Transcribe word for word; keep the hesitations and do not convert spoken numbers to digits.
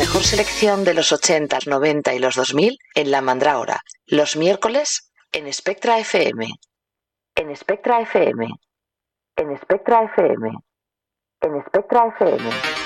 mejor selección de los ochenta, noventa y los dos mil en La Mandrágora, los miércoles en Spectra F M. En Spectra F M. En Spectra F M. En Spectra F M.